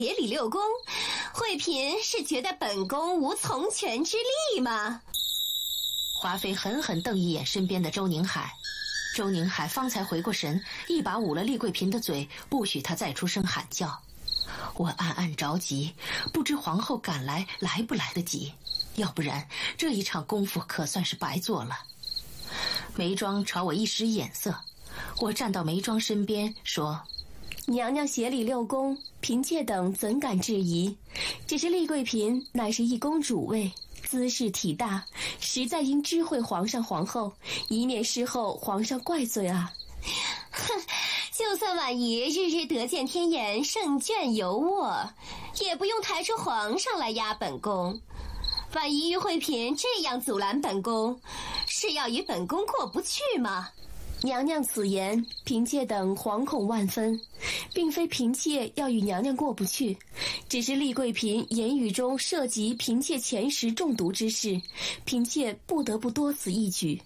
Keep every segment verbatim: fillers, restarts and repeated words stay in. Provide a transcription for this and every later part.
协理六宫，惠嫔是觉得本宫无从权之力吗？ 华妃狠狠瞪一眼身边的周宁海，周宁海方才回过神，一把捂了丽贵嫔的嘴，不许她再出声喊叫。我暗暗着急，不知皇后赶来来不来得及，要不然这一场功夫可算是白做了。眉庄朝我一使眼色，我站到眉庄身边说： 娘娘协理六宫，嫔妾等怎敢质疑？只是丽贵嫔乃是一公主位，姿势体大，实在应知会皇上皇后，以免事后皇上怪罪啊。 哼，就算婉仪日日得见天颜，胜券犹握，也不用抬出皇上来压本宫。婉仪与惠嫔这样阻拦本宫，是要与本宫过不去吗？ 娘娘此言，嫔妾等惶恐万分，并非嫔妾要与娘娘过不去，只是丽贵嫔言语中涉及嫔妾前时中毒之事，嫔妾不得不多此一举。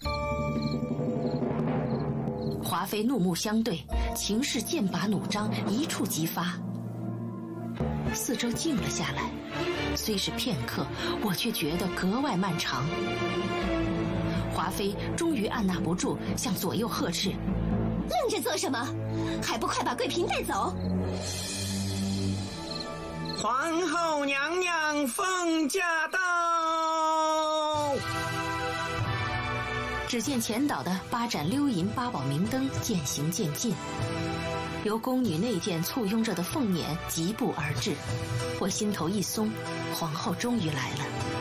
华妃怒目相对，情势剑拔弩张，一触即发。四周静了下来，虽是片刻，我却觉得格外漫长。华妃终于按捺不住，向左右呵斥： 愣着做什么？还不快把贵嫔带走！ 皇后娘娘奉驾到！ 只见前导的八盏鎏银八宝明灯渐行渐近，由宫女内监簇拥着的凤辇疾步而至。我心头一松，皇后终于来了。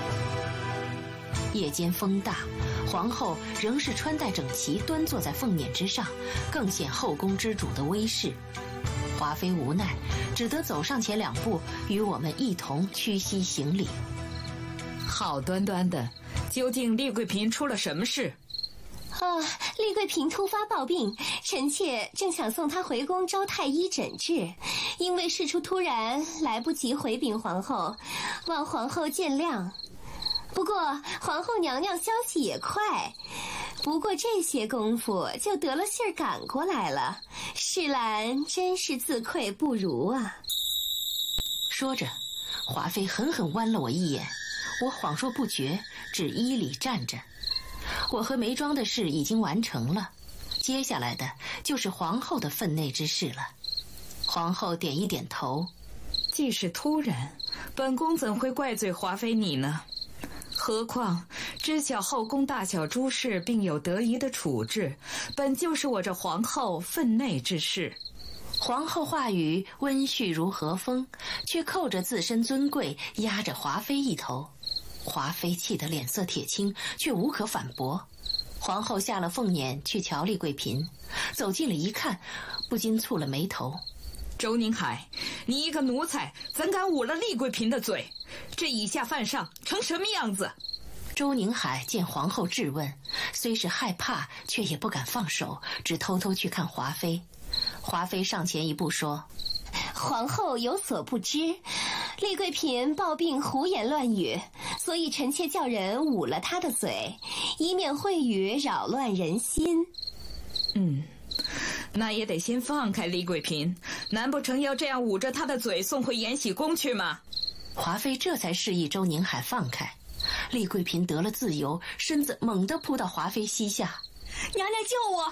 夜间风大，皇后仍是穿戴整齐，端坐在凤辇之上，更显后宫之主的威势。华妃无奈，只得走上前两步，与我们一同屈膝行礼。 好端端的，究竟丽贵嫔出了什么事？ 啊，丽贵嫔突发暴病，臣妾正想送她回宫招太医诊治，因为事出突然，来不及回禀皇后，望皇后见谅。不过皇后娘娘消息也快，不过这些功夫就得了信儿赶过来了，世兰真是自愧不如啊。 说着，华妃狠狠剜了我一眼，我恍若不觉，只依礼站着。我和眉庄的事已经完成了，接下来的就是皇后的分内之事了。皇后点一点头： 既是突然，本宫怎会怪罪华妃你呢？何况知晓后宫大小诸事并有得宜的处置，本就是我这皇后分内之事。 皇后话语温煦如和风，却扣着自身尊贵，压着华妃一头。华妃气得脸色铁青，却无可反驳。皇后下了凤辇去瞧丽贵嫔，走近了一看，不禁蹙了眉头： 周宁海，你一个奴才，怎敢捂了丽贵嫔的嘴？这以下犯上成什么样子？ 周宁海见皇后质问，虽是害怕，却也不敢放手，只偷偷去看华妃。华妃上前一步说： 皇后有所不知，丽贵嫔暴病胡言乱语，所以臣妾叫人捂了她的嘴，以免秽语扰乱人心。 嗯，那也得先放开丽贵嫔，难不成要这样捂着她的嘴送回延禧宫去吗？ 华妃这才示意周宁海放开。丽贵嫔得了自由，身子猛地扑到华妃膝下： 娘娘救我，